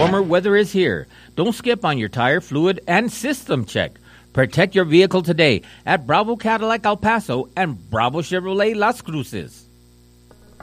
warmer weather is here. Don't skip on your tire, fluid, and system check. Protect your vehicle today at Bravo Cadillac El Paso and Bravo Chevrolet Las Cruces.